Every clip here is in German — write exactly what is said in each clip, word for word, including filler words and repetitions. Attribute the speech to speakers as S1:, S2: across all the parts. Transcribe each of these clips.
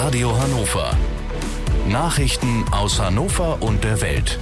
S1: Radio Hannover. Nachrichten aus Hannover und der Welt.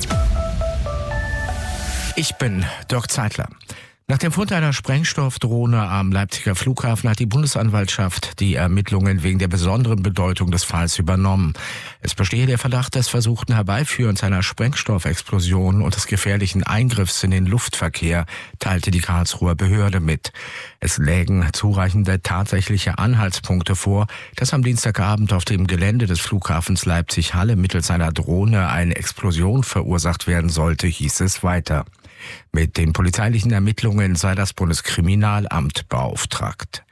S2: Ich bin Dirk Zeitler. Nach dem Fund einer Sprengstoffdrohne am Leipziger Flughafen hat die Bundesanwaltschaft die Ermittlungen wegen der besonderen Bedeutung des Falls übernommen. Es bestehe der Verdacht des versuchten Herbeiführens einer Sprengstoffexplosion und des gefährlichen Eingriffs in den Luftverkehr, teilte die Karlsruher Behörde mit. Es lägen zureichende tatsächliche Anhaltspunkte vor, dass am Dienstagabend auf dem Gelände des Flughafens Leipzig-Halle mittels einer Drohne eine Explosion verursacht werden sollte, hieß es weiter. Mit den polizeilichen Ermittlungen sei das Bundeskriminalamt beauftragt.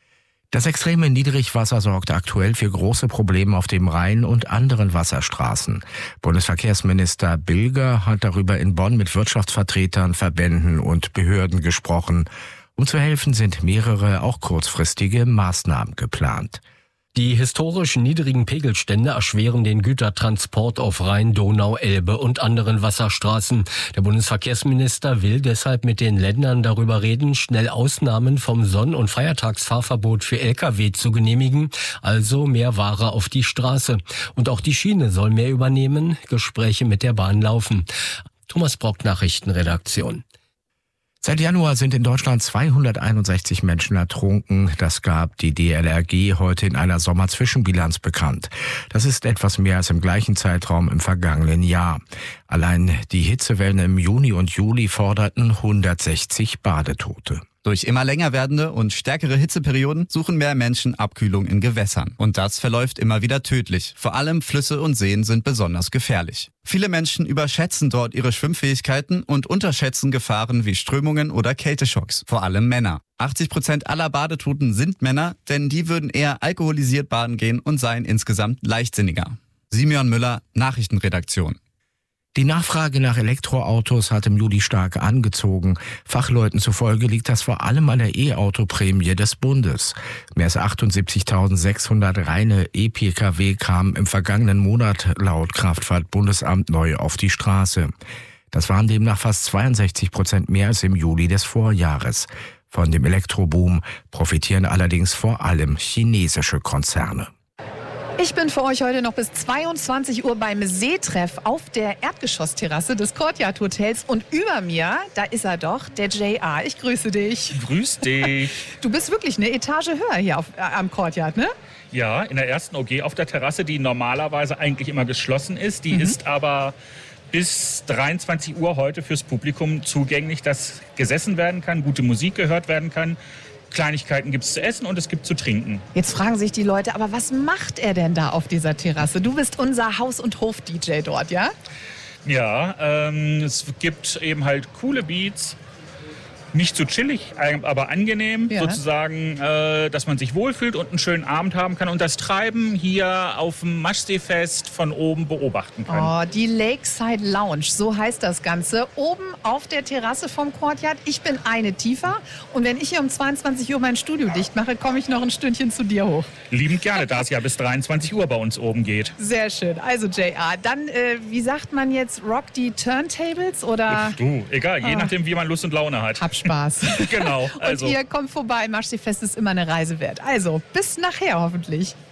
S2: Das extreme Niedrigwasser sorgt aktuell für große Probleme auf dem Rhein und anderen Wasserstraßen. Bundesverkehrsminister Bilger hat darüber in Bonn mit Wirtschaftsvertretern, Verbänden und Behörden gesprochen. Um zu helfen sind mehrere, auch kurzfristige Maßnahmen geplant.
S3: Die historisch niedrigen Pegelstände erschweren den Gütertransport auf Rhein, Donau, Elbe und anderen Wasserstraßen. Der Bundesverkehrsminister will deshalb mit den Ländern darüber reden, schnell Ausnahmen vom Sonn- und Feiertagsfahrverbot für L K W zu genehmigen, also mehr Ware auf die Straße. Und auch die Schiene soll mehr übernehmen, Gespräche mit der Bahn laufen. Thomas Brock, Nachrichtenredaktion.
S2: Seit Januar sind in Deutschland zweihunderteinundsechzig Menschen ertrunken. Das gab die D L R G heute in einer Sommerzwischenbilanz bekannt. Das ist etwas mehr als im gleichen Zeitraum im vergangenen Jahr. Allein die Hitzewellen im Juni und Juli forderten hundertsechzig Badetote.
S4: Durch immer länger werdende und stärkere Hitzeperioden suchen mehr Menschen Abkühlung in Gewässern. Und das verläuft immer wieder tödlich. Vor allem Flüsse und Seen sind besonders gefährlich. Viele Menschen überschätzen dort ihre Schwimmfähigkeiten und unterschätzen Gefahren wie Strömungen oder Kälteschocks. Vor allem Männer. achtzig Prozent aller Badetoten sind Männer, denn die würden eher alkoholisiert baden gehen und seien insgesamt leichtsinniger. Simeon Müller, Nachrichtenredaktion.
S2: Die Nachfrage nach Elektroautos hat im Juli stark angezogen. Fachleuten zufolge liegt das vor allem an der E-Auto-Prämie des Bundes. Mehr als achtundsiebzigtausendsechshundert reine E-P K W kamen im vergangenen Monat laut Kraftfahrtbundesamt neu auf die Straße. Das waren demnach fast zweiundsechzig Prozent mehr als im Juli des Vorjahres. Von dem Elektroboom profitieren allerdings vor allem chinesische Konzerne.
S5: Ich bin für euch heute noch bis zweiundzwanzig Uhr beim Seetreff auf der Erdgeschossterrasse des Courtyard Hotels. Und über mir, da ist er doch, der J R. Ich grüße dich.
S6: Grüß dich.
S5: Du bist wirklich eine Etage höher hier auf, äh, am Courtyard, ne?
S6: Ja, in der ersten O G auf der Terrasse, die normalerweise eigentlich immer geschlossen ist. Die
S5: Mhm.
S6: ist aber bis dreiundzwanzig Uhr heute fürs Publikum zugänglich, dass gesessen werden kann, gute Musik gehört werden kann. Kleinigkeiten gibt es zu essen und es gibt zu trinken.
S5: Jetzt fragen sich die Leute, aber was macht er denn da auf dieser Terrasse? Du bist unser Haus- und Hof-D J dort, ja?
S6: Ja, ähm, es gibt eben halt coole Beats. Nicht zu chillig, aber angenehm,
S5: Ja.
S6: sozusagen, äh, dass man sich wohlfühlt und einen schönen Abend haben kann und das Treiben hier auf dem Maschseefest von oben beobachten kann.
S5: Oh, die Lakeside Lounge, so heißt das Ganze. Oben auf der Terrasse vom Courtyard. Ich bin eine tiefer und wenn ich hier um zweiundzwanzig Uhr mein Studio dicht mache, komme ich noch ein Stündchen zu dir hoch.
S6: Liebend gerne, da es ja bis dreiundzwanzig Uhr bei uns oben geht.
S5: Sehr schön. Also J R, dann, äh, wie sagt man jetzt, rock die Turntables oder?
S6: Du, egal, je
S5: Ah.
S6: nachdem, wie man Lust und Laune hat.
S5: Hab Spaß.
S6: Genau, also.
S5: Und ihr kommt vorbei, Maschseefest ist immer eine Reise wert. Also, bis nachher hoffentlich.